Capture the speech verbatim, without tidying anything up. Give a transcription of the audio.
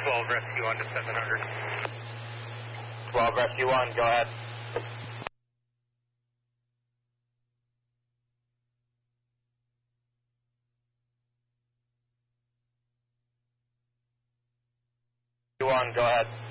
twelve Rescue one to seven hundred. twelve Rescue one, go ahead. one, go ahead.